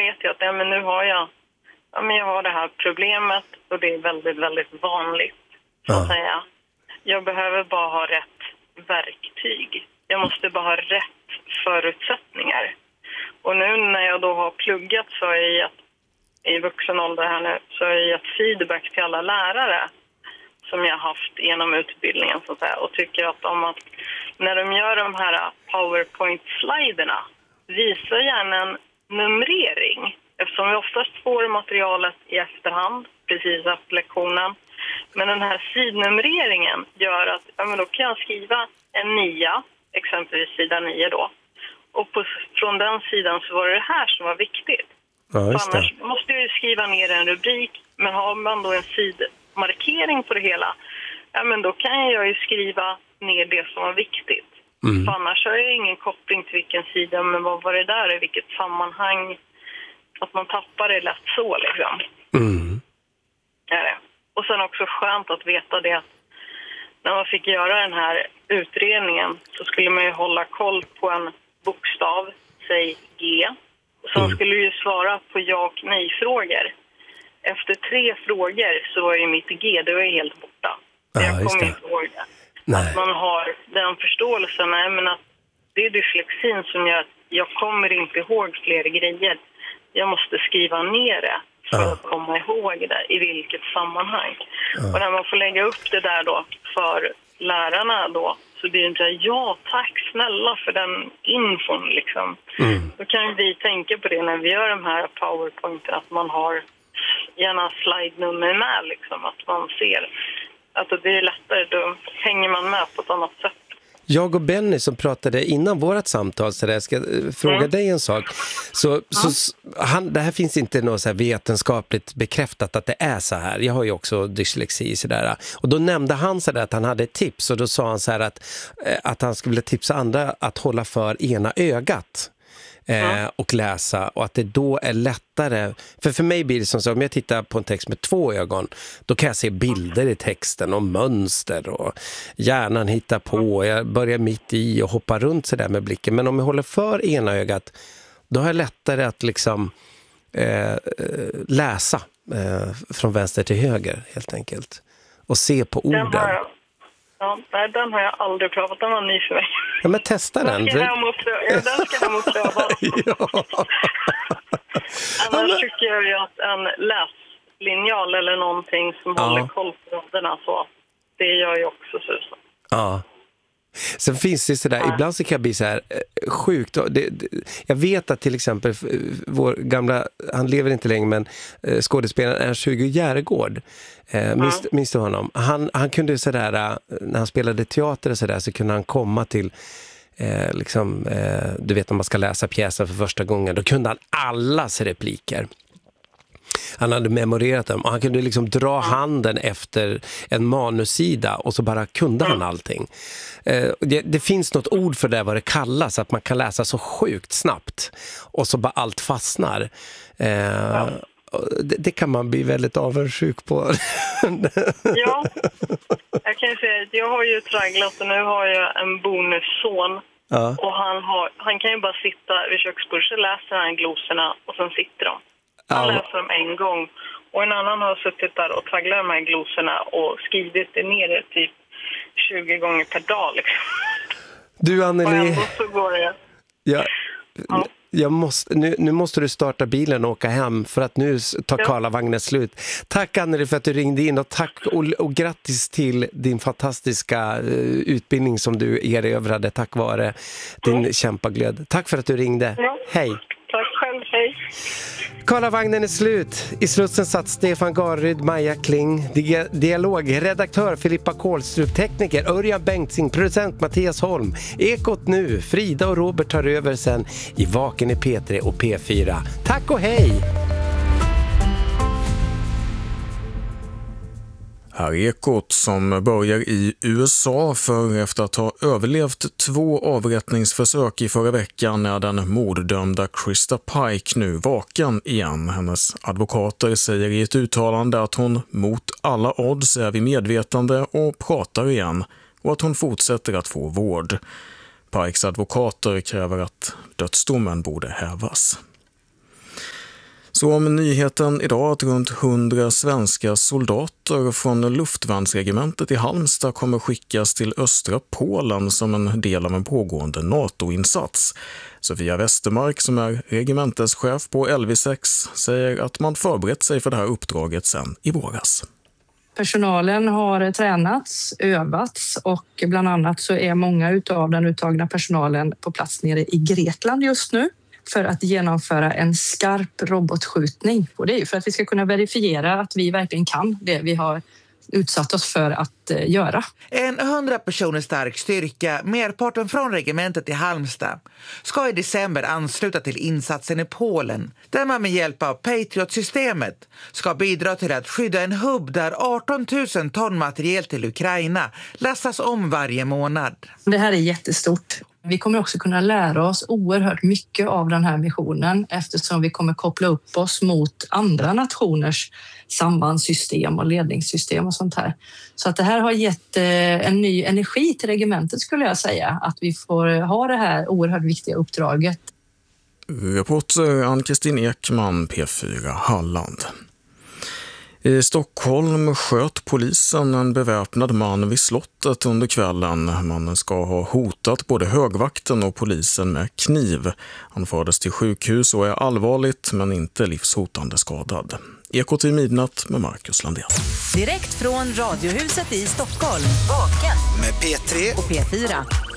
vet jag att men nu har jag har det här problemet och det är väldigt, väldigt vanligt. Så att säga. Jag behöver bara ha rätt verktyg. Jag måste bara ha rätt förutsättningar. Och nu när jag då har pluggat så är jag i vuxen ålder här nu, så har jag gett feedback till alla lärare som jag haft genom utbildningen så att säga, och tycker att när de gör de här PowerPoint-sliderna, visa gärna en numrering, eftersom vi oftast får materialet i efterhand precis efter lektionen. Men den här sidnumreringen gör att då kan jag skriva en 9, exempelvis sida 9 då. Och från den sidan så var det här som var viktigt. Ja, just det. Annars måste jag ju skriva ner en rubrik, men har man då en sidmarkering på det hela, då kan jag ju skriva ner det som var viktigt. För annars har jag ingen koppling till vilken sida, men vad var det där, i vilket sammanhang, att man tappar det lätt så liksom. Ja, det. Och sen också skönt att veta det att när man fick göra den här utredningen så skulle man ju hålla koll på en bokstav, säg G. Och sen skulle ju svara på ja och nej-frågor. Efter 3 frågor så var ju mitt G, det var helt borta. Jag kommer inte ihåg det. Nej. Att man har den förståelsen, men att det är dyslexin som gör att jag kommer inte ihåg fler grejer. Jag måste skriva ner det för att komma ihåg det i vilket sammanhang. Och när man får lägga upp det där då för lärarna då, så blir det inte ja tack snälla för den infon liksom. Då kan vi tänka på det när vi gör de här PowerPointen, att man har gärna slide-nummer med liksom, att man ser att det är lättare, då hänger man med på ett annat sätt. Jag och Benny som pratade innan vårat samtal, så där, jag ska fråga dig en sak. Så det här finns inte något så här vetenskapligt bekräftat att det är så här. Jag har ju också dyslexi så där. Och då nämnde han så där att han hade ett tips, och då sa han så här att han skulle vilja tipsa andra att hålla för ena ögat. Och läsa, och att det då är lättare, för mig blir det som så, om jag tittar på en text med 2 ögon, då kan jag se bilder i texten och mönster och hjärnan hittar på, jag börjar mitt i och hoppar runt så där med blicken. Men om jag håller för ena ögat, då har jag lättare att liksom läsa från vänster till höger helt enkelt och se på orden. Den har jag aldrig prövat. Den var ny för mig. Ja, men testa den. Den ska hem och pröva. Annars tycker jag ju att en läslinjal eller någonting som håller koll på raderna, så det gör ju också susen. Ja. Sen finns det sådär, ibland så kan jag bli så här sjukt. Jag vet att till exempel vår gamla, han lever inte längre, men skådespelaren Ernst-Hugo Järegård, minns du honom? Han kunde sådär, när han spelade teater och sådär, så kunde han komma till du vet, om man ska läsa pjäsen för första gången, då kunde han allas repliker. Han hade memorerat dem och han kunde liksom dra handen efter en manussida och så bara kunde han allting. Det finns något ord för det, vad det kallas, att man kan läsa så sjukt snabbt och så bara allt fastnar. Det kan man bli väldigt avundsjuk på. Ja, jag kan ju säga att jag har ju tragglat och nu har jag en bonusson. Och han kan ju bara sitta vid köksbordet, så läser han glosorna och sen sitter de. Han läser dem en gång. Och en annan har suttit där och tragglat de här glosorna och skrivit det ner typ 20 gånger per dag liksom. Du, Anneli, och ändå så går det. Nu måste du starta bilen och åka hem, för att nu tar Karlavagnen slut. Tack Anneli för att du ringde in, och tack och grattis till din fantastiska utbildning som du erövrade tack vare din kämpaglöd. Tack för att du ringde. Hej. Tack själv, hej. Karlavagnen är slut. I slutsen satt Stefan Garryd, Maja Kling, dialogredaktör Filippa Kålstrup, tekniker Örjan Bengtsing, producent Mattias Holm. Ekot nu, Frida och Robert tar över sen i Vaken i P3 och P4. Tack och hej! Här är Ekot som börjar i USA, för efter att ha överlevt 2 avrättningsförsök i förra veckan är den morddömda Krista Pike nu vaken igen. Hennes advokater säger i ett uttalande att hon mot alla odds är vid medvetande och pratar igen, och att hon fortsätter att få vård. Pikes advokater kräver att dödsdomen borde hävas. Så om nyheten idag att runt 100 svenska soldater från luftvärnsregementet i Halmstad kommer skickas till östra Polen som en del av en pågående NATO-insats. Sofia Westermark, som är regementeschef på LV6, säger att man förberett sig för det här uppdraget sedan i våras. Personalen har tränats, övats och bland annat så är många av den uttagna personalen på plats nere i Grekland just nu för att genomföra en skarp robotskjutning. Och det är ju för att vi ska kunna verifiera att vi verkligen kan det vi har utsatt oss för att göra. En 100 personer stark styrka, merparten från regementet i Halmstad, ska i december ansluta till insatsen i Polen där man med hjälp av Patriot-systemet ska bidra till att skydda en hubb där 18 000 ton materiel till Ukraina lastas om varje månad. Det här är jättestort. Vi kommer också kunna lära oss oerhört mycket av den här missionen eftersom vi kommer koppla upp oss mot andra nationers sambandssystem och ledningssystem och sånt här. Så att det här har gett en ny energi till regementet skulle jag säga, att vi får ha det här oerhört viktiga uppdraget. Reporter Ann-Kristin Ekman, P4 Halland. I Stockholm sköt polisen en beväpnad man vid slottet under kvällen. Mannen ska ha hotat både högvakten och polisen med kniv. Han fördes till sjukhus och är allvarligt men inte livshotande skadad. Ekot i midnatt med Marcus Landén. Direkt från Radiohuset i Stockholm. Vaken med P3 och P4.